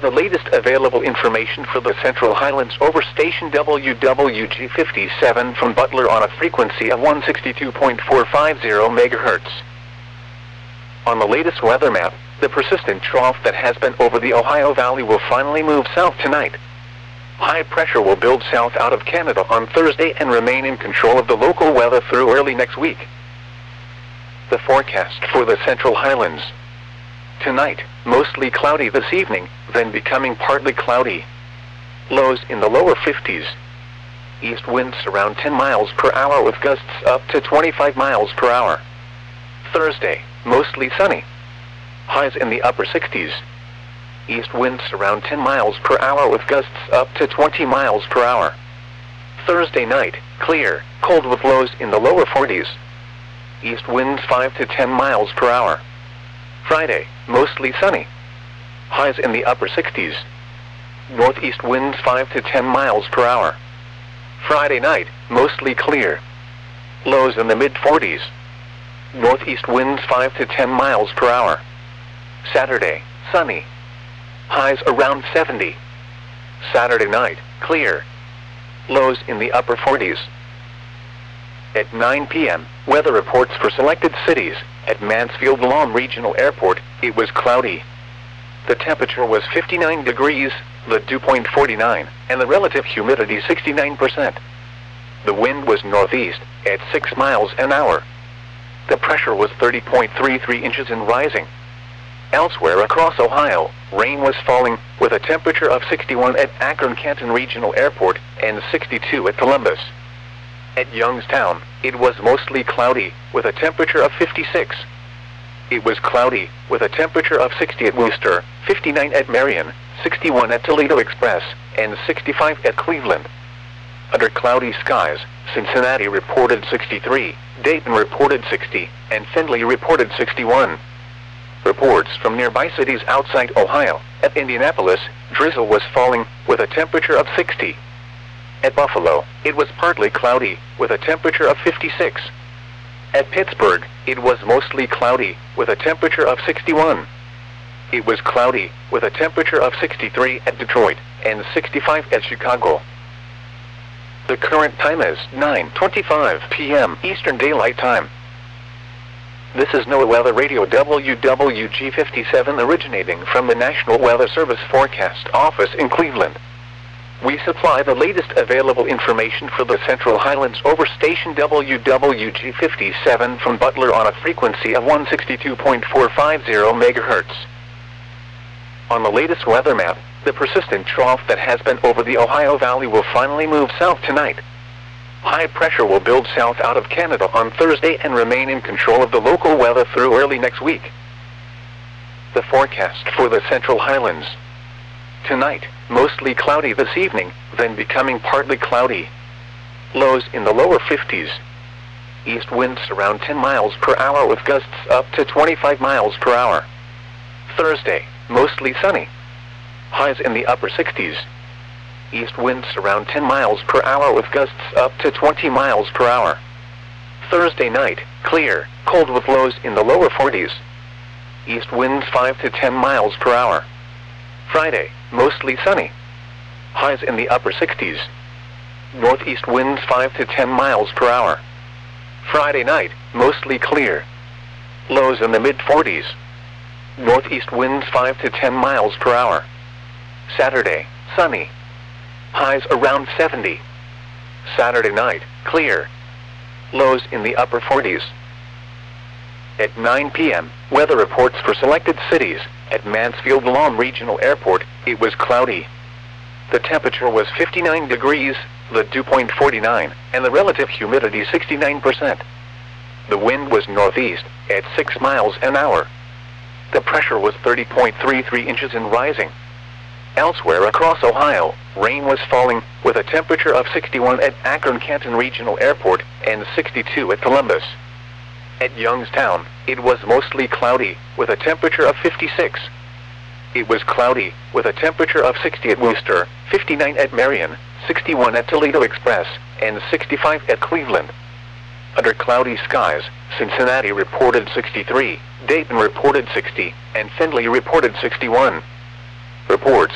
the latest available information for the Central Highlands over station WWG57 from Butler on a frequency of 162.450 MHz. On the latest weather map, the persistent trough that has been over the Ohio Valley will finally move south tonight. High pressure will build south out of Canada on Thursday and remain in control of the local weather through early next week. The forecast for the Central Highlands. Tonight, mostly cloudy this evening, then becoming partly cloudy. Lows in the lower 50s. East winds around 10 miles per hour with gusts up to 25 miles per hour. Thursday, mostly sunny. Highs in the upper 60s. East winds around 10 miles per hour with gusts up to 20 miles per hour. Thursday night, clear, cold with lows in the lower 40s. East winds 5 to 10 miles per hour. Friday, mostly sunny. Highs in the upper 60s. Northeast winds 5 to 10 miles per hour. Friday night, mostly clear. Lows in the mid-40s. Northeast winds 5 to 10 miles per hour. Saturday, sunny. Highs around 70. Saturday night, clear. Lows in the upper 40s. At 9 p.m., weather reports for selected cities. At Mansfield-Lom Regional Airport, it was cloudy. The temperature was 59 degrees, the dew point 49, and the relative humidity 69%. The wind was northeast, at 6 miles an hour. The pressure was 30.33 inches and rising. Elsewhere across Ohio, rain was falling, with a temperature of 61 at Akron-Canton Regional Airport and 62 at Columbus. At Youngstown, it was mostly cloudy, with a temperature of 56. It was cloudy, with a temperature of 60 at Worcester, 59 at Marion, 61 at Toledo Express, and 65 at Cleveland. Under cloudy skies, Cincinnati reported 63, Dayton reported 60, and Findlay reported 61. Reports from nearby cities outside Ohio. At Indianapolis, drizzle was falling, with a temperature of 60. At Buffalo, it was partly cloudy, with a temperature of 56. At Pittsburgh, it was mostly cloudy, with a temperature of 61. It was cloudy, with a temperature of 63 at Detroit, and 65 at Chicago. The current time is 9:25 p.m. Eastern Daylight Time. This is NOAA Weather Radio WWG57 originating from the National Weather Service Forecast Office in Cleveland. We supply the latest available information for the Central Highlands over station WWG57 from Butler on a frequency of 162.450 MHz. On the latest weather map, the persistent trough that has been over the Ohio Valley will finally move south tonight. High pressure will build south out of Canada on Thursday and remain in control of the local weather through early next week. The forecast for the Central Highlands. Tonight, mostly cloudy this evening, then becoming partly cloudy. Lows in the lower 50s. East winds around 10 miles per hour with gusts up to 25 miles per hour. Thursday, mostly sunny. Highs in the upper 60s. East winds around 10 miles per hour with gusts up to 20 miles per hour. Thursday night, clear, cold with lows in the lower 40s. East winds 5 to 10 miles per hour. Friday, mostly sunny. Highs in the upper 60s. Northeast winds 5 to 10 miles per hour. Friday night, mostly clear. Lows in the mid-40s. Northeast winds 5 to 10 miles per hour. Saturday, sunny. Highs around 70. Saturday night, clear. Lows in the upper 40s. At 9 p.m., weather reports for selected cities. At Mansfield-Lom Regional Airport, it was cloudy. The temperature was 59 degrees, the dew point 49, and the relative humidity 69%. The wind was northeast, at 6 miles an hour. The pressure was 30.33 inches and rising. Elsewhere across Ohio, rain was falling, with a temperature of 61 at Akron-Canton Regional Airport and 62 at Columbus. At Youngstown, it was mostly cloudy, with a temperature of 56. It was cloudy, with a temperature of 60 at Worcester, 59 at Marion, 61 at Toledo Express, and 65 at Cleveland. Under cloudy skies, Cincinnati reported 63, Dayton reported 60, and Findlay reported 61. Reports